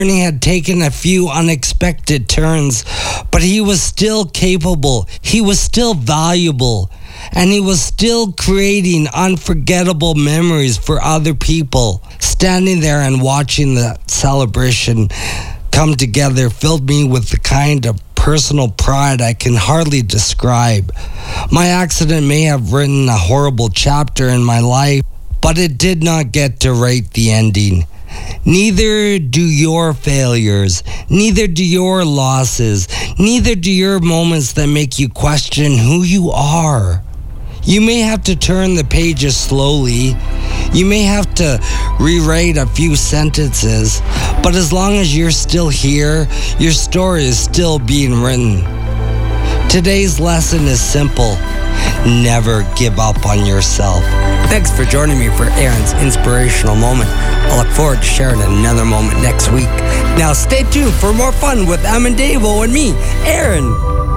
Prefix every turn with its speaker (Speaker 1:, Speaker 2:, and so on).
Speaker 1: journey had taken a few unexpected turns, but he was still capable, he was still valuable, and he was still creating unforgettable memories for other people. Standing there and watching the celebration come together filled me with the kind of personal pride I can hardly describe. My accident may have written a horrible chapter in my life, but it did not get to write the ending. Neither do your failures, neither do your losses, neither do your moments that make you question who you are. You may have to turn the pages slowly. You may have to rewrite a few sentences, but as long as you're still here, your story is still being written. Today's lesson is simple. Never give up on yourself.
Speaker 2: Thanks for joining me for Aaron's inspirational moment. I look forward to sharing another moment next week. Now stay tuned for more fun with Amendevo and me, Aaron.